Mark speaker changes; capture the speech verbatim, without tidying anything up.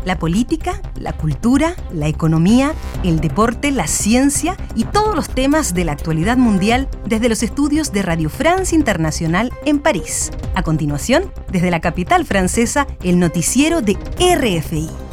Speaker 1: La política, la cultura, la economía, el deporte, la ciencia y todos los temas de la actualidad mundial desde los estudios de Radio France Internacional en París. A continuación, desde la capital francesa, el noticiero de R F I.